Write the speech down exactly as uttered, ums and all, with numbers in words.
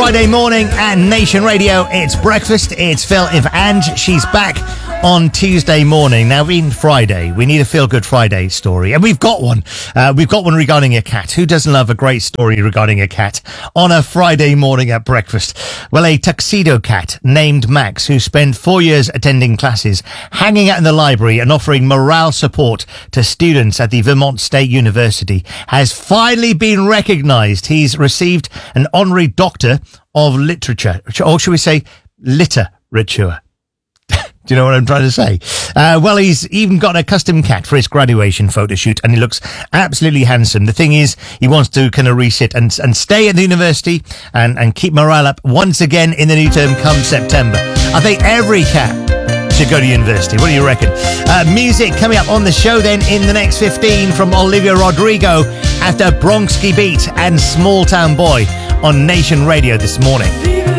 Friday morning at Nation Radio. It's breakfast. It's Phil If Ange. She's back on Tuesday morning. Now, being Friday, we need a Feel Good Friday story, and we've got one. Uh, we've got one regarding a cat. Who doesn't love a great story regarding a cat on a Friday morning at breakfast? Well, a tuxedo cat named Max, who spent four years attending classes, hanging out in the library and offering morale support to students at the Vermont State University, has finally been recognised. He's received an honorary Doctor of Literature, or should we say literature. Do you know what I'm trying to say? Uh, well, he's even got a custom cat for his graduation photo shoot, and he looks absolutely handsome. The thing is, he wants to kind of resit and, and stay at the university and, and keep morale up once again in the new term come September. I think every cat should go to university. What do you reckon? Uh, music coming up on the show then in the next fifteen from Olivia Rodrigo after Bronxky Beat and Small Town Boy on Nation Radio this morning.